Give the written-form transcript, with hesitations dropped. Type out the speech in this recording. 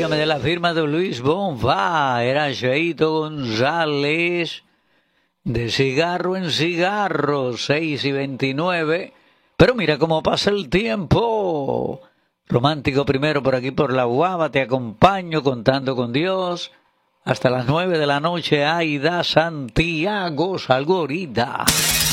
Óigame, de la firma de Luis Bonfa, era Cheito González, de cigarro en cigarro, 6:29. Pero mira cómo pasa el tiempo. Romántico primero por aquí por la Guava, te acompaño contando con Dios. Hasta las 9 de la noche, Aida Santiago, salgo ahorita.